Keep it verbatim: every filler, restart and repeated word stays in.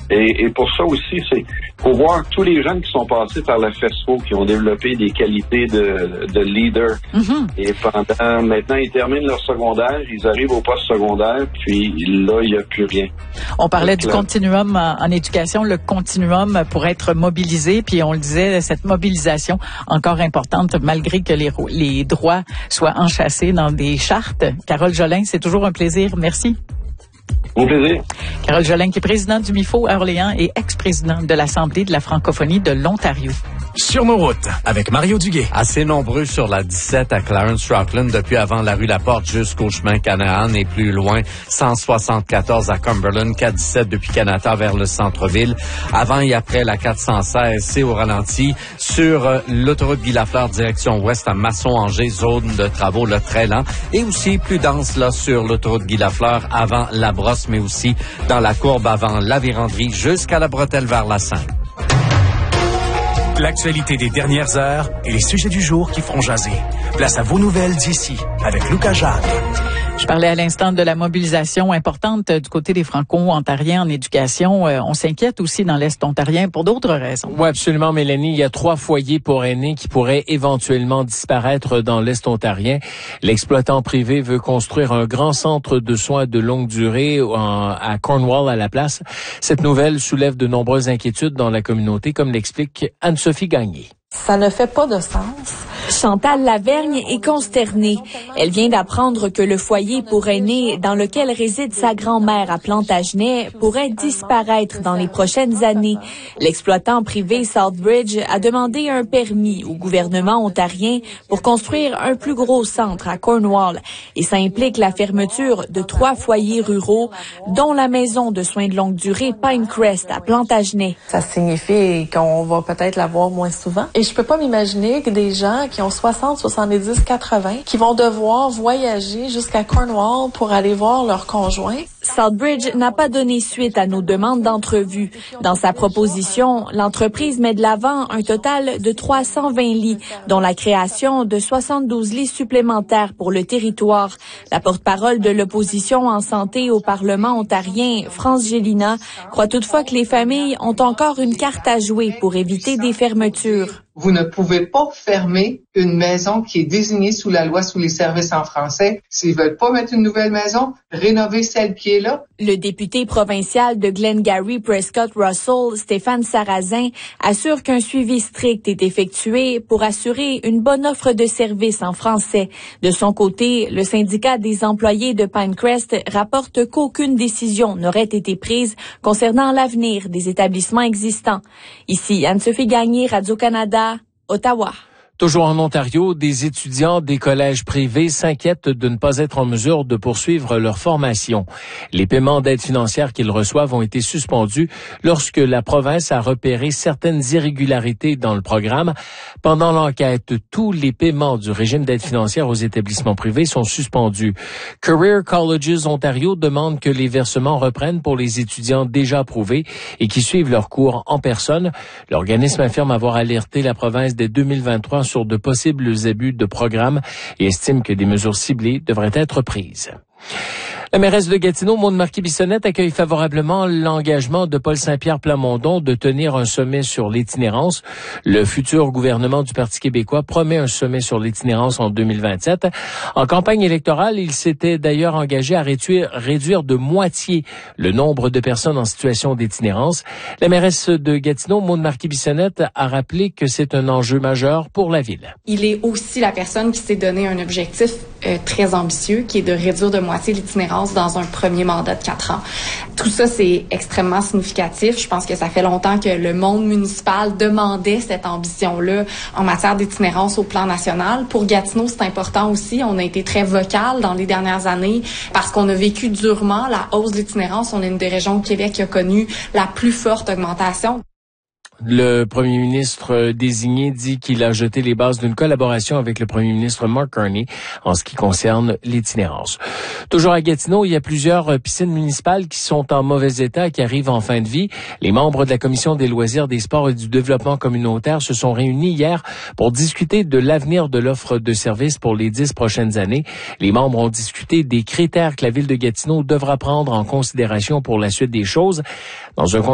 Et, et pour ça aussi, c'est faut voir tous les jeunes qui sont passés par la FESFO, qui ont développé des qualités de, de leader. Mm-hmm. Et pendant, maintenant, ils terminent leur secondaire, ils arrivent au poste secondaire, puis là, il n'y a plus rien. On parlait du continuum en, en éducation, le continuum pour être mobilisé, puis on le disait, cette mobilisation encore importante, malgré que les, les droits soient enchâssés dans des chartes. Carole Jolin, c'est toujours un plaisir. Merci. Au plaisir. Carole Jolin, qui est présidente du M I F O à Orléans et ex-présidente de l'Assemblée de la francophonie de l'Ontario. Sur nos routes, avec Mario Duguay. Assez nombreux sur la dix-sept à Clarence-Rockland, depuis avant la rue Laporte jusqu'au chemin Canaan et plus loin, cent soixante-quatorze à Cumberland, quatre dix-sept depuis Canada vers le centre-ville. Avant et après la quatre cent seize, c'est au ralenti. Sur euh, l'autoroute Guy Lafleur, direction ouest à Masson-Angers, zone de travaux là, très lent. Et aussi plus dense là sur l'autoroute Guy Lafleur avant la Brosse, mais aussi dans la courbe avant la Vérandrie jusqu'à la bretelle vers la Seine. L'actualité des dernières heures et les sujets du jour qui feront jaser. Place à vos nouvelles d'ici avec Lucas Jacques. Je parlais à l'instant de la mobilisation importante du côté des Franco-Ontariens en éducation. Euh, on s'inquiète aussi dans l'Est ontarien pour d'autres raisons. Oui, absolument, Mélanie. Il y a trois foyers pour aînés qui pourraient éventuellement disparaître dans l'Est ontarien. L'exploitant privé veut construire un grand centre de soins de longue durée en, à Cornwall à la place. Cette nouvelle soulève de nombreuses inquiétudes dans la communauté, comme l'explique Anne-Sophie Gagné. Ça ne fait pas de sens. Chantal Lavergne est consternée. Elle vient d'apprendre que le foyer pour aînés dans lequel réside sa grand-mère à Plantagenet pourrait disparaître dans les prochaines années. L'exploitant privé Southbridge a demandé un permis au gouvernement ontarien pour construire un plus gros centre à Cornwall. Et ça implique la fermeture de trois foyers ruraux, dont la maison de soins de longue durée Pinecrest à Plantagenet. Ça signifie qu'on va peut-être la voir moins souvent. Et je peux pas m'imaginer que des gens qui ont soixante, soixante-dix, quatre-vingts, qui vont devoir voyager jusqu'à Cornwall pour aller voir leur conjoint. Southbridge n'a pas donné suite à nos demandes d'entrevue. Dans sa proposition, l'entreprise met de l'avant un total de trois cent vingt lits, dont la création de soixante-douze lits supplémentaires pour le territoire. La porte-parole de l'opposition en santé au Parlement ontarien, France Gélina, croit toutefois que les familles ont encore une carte à jouer pour éviter des fermetures. Vous ne pouvez pas fermer une maison qui est désignée sous la loi sous les services en français. S'ils veulent pas mettre une nouvelle maison, rénover celle qui est là. Le député provincial de Glengarry Prescott Russell, Stéphane Sarrazin, assure qu'un suivi strict est effectué pour assurer une bonne offre de services en français. De son côté, le syndicat des employés de Pinecrest rapporte qu'aucune décision n'aurait été prise concernant l'avenir des établissements existants. Ici, Anne-Sophie Gagné, Radio-Canada, Ottawa. Toujours en Ontario, des étudiants des collèges privés s'inquiètent de ne pas être en mesure de poursuivre leur formation. Les paiements d'aide financière qu'ils reçoivent ont été suspendus lorsque la province a repéré certaines irrégularités dans le programme. Pendant l'enquête, tous les paiements du régime d'aide financière aux établissements privés sont suspendus. Career Colleges Ontario demande que les versements reprennent pour les étudiants déjà approuvés et qui suivent leurs cours en personne. L'organisme affirme avoir alerté la province dès deux mille vingt-trois sur de possibles abus de programme et estime que des mesures ciblées devraient être prises. La mairesse de Gatineau, Maude Marquis-Bissonnette, accueille favorablement l'engagement de Paul Saint-Pierre Plamondon de tenir un sommet sur l'itinérance. Le futur gouvernement du Parti québécois promet un sommet sur l'itinérance en deux mille vingt-sept. En campagne électorale, il s'était d'ailleurs engagé à réduire, réduire de moitié le nombre de personnes en situation d'itinérance. La mairesse de Gatineau, Maude Marquis-Bissonnette, a rappelé que c'est un enjeu majeur pour la ville. Il est aussi la personne qui s'est donné un objectif euh, très ambitieux, qui est de réduire de moitié l'itinérance dans un premier mandat de quatre ans. Tout ça, c'est extrêmement significatif. Je pense que ça fait longtemps que le monde municipal demandait cette ambition-là en matière d'itinérance au plan national. Pour Gatineau, c'est important aussi. On a été très vocal dans les dernières années parce qu'on a vécu durement la hausse de l'itinérance. On est une des régions au Québec qui a connu la plus forte augmentation. Le premier ministre désigné dit qu'il a jeté les bases d'une collaboration avec le premier ministre Mark Carney en ce qui concerne l'itinérance. Toujours à Gatineau, il y a plusieurs piscines municipales qui sont en mauvais état et qui arrivent en fin de vie. Les membres de la Commission des loisirs, des sports et du développement communautaire se sont réunis hier pour discuter de l'avenir de l'offre de services pour les dix prochaines années. Les membres ont discuté des critères que la ville de Gatineau devra prendre en considération pour la suite des choses. Dans un